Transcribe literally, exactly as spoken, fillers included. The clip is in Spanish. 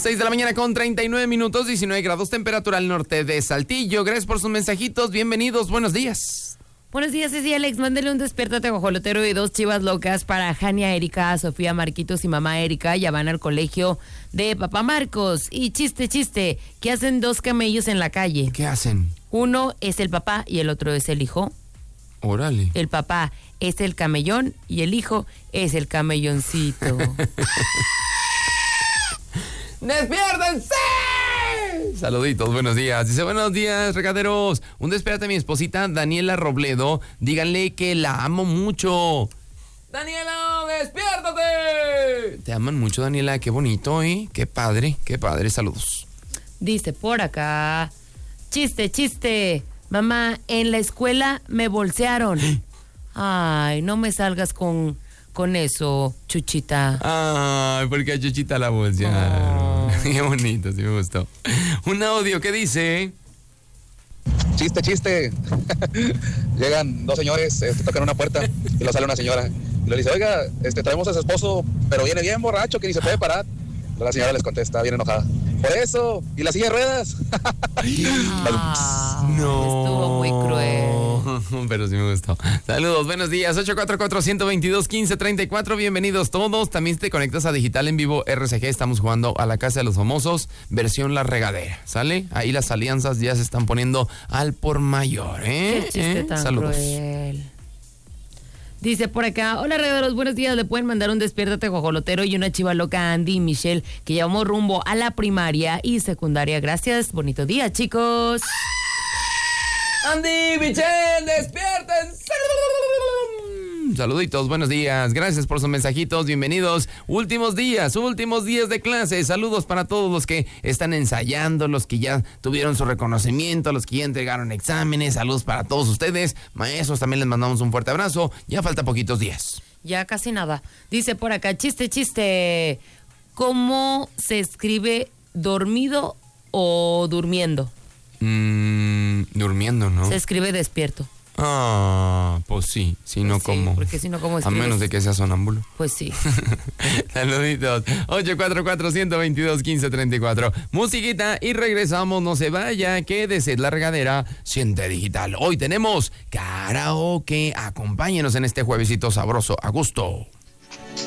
seis de la mañana con treinta y nueve minutos, diecinueve grados temperatura al norte de Saltillo. Gracias por sus mensajitos, bienvenidos, buenos días. Buenos días, Ceci Alex, mándale un despiértate guajolotero y dos chivas locas para Jania, Erika, Sofía, Marquitos y mamá Erika. Ya van al colegio de papá Marcos. Y chiste, chiste, ¿qué hacen dos camellos en la calle? ¿Qué hacen? Uno es el papá y el otro es el hijo. Órale. El papá es el camellón y el hijo es el camelloncito. ¡Despiértense! Saluditos, buenos días. Dice, buenos días, regaderos. Un despiértate a mi esposita Daniela Robledo. Díganle que la amo mucho. ¡Daniela, despiértate! Te aman mucho, Daniela. Qué bonito, ¿eh? Qué padre, qué padre. Saludos. Dice por acá, chiste, chiste. Mamá, en la escuela me bolsearon. Ay, no me salgas con, con eso, Chuchita. Ay, porque a Chuchita la bolsearon. Oh. Qué bonito, sí me gustó. Un audio que dice... Chiste, chiste. Llegan dos señores, este, tocan una puerta y lo sale una señora. Y le dice, oiga, este, traemos a su esposo, pero viene bien borracho, que ni se puede parar. La señora les contesta, bien enojada. Por eso, ¿y la silla de ruedas? Ah, no. Estuvo muy cruel. Pero sí me gustó. Saludos, buenos días. ocho cuatro cuatro, uno dos dos, uno cinco tres cuatro. Bienvenidos todos. También te conectas a Digital en Vivo R C G. Estamos jugando a la Casa de los Famosos, versión La Regadera. ¿Sale? Ahí las alianzas ya se están poniendo al por mayor, ¿eh? Qué chiste ¿Eh? tan Saludos. Cruel. Dice por acá, hola regaderos, buenos días, le pueden mandar un despiértate guajolotero y una chiva loca a Andy y Michelle, que llevamos rumbo a la primaria y secundaria. Gracias, bonito día, chicos. Andy, Michelle, despiértense. Saluditos, buenos días, gracias por sus mensajitos, bienvenidos. Últimos días, últimos días de clase. Saludos para todos los que están ensayando, los que ya tuvieron su reconocimiento, los que ya entregaron exámenes. Saludos para todos ustedes. Maestros, también les mandamos un fuerte abrazo. Ya falta poquitos días. Ya casi nada. Dice por acá, chiste, chiste. ¿Cómo se escribe dormido o durmiendo? Mm, durmiendo, ¿no? Se escribe despierto. Ah, pues sí, si no pues sí, como. Porque si no como a menos de que sea sonámbulo. Pues sí. Saluditos. ocho cuatro cuatro, uno dos dos, uno cinco tres cuatro. Musiquita y regresamos. No se vaya. Quédese en La Regadera. Siente Digital. Hoy tenemos karaoke. Acompáñenos en este juevesito sabroso. A gusto.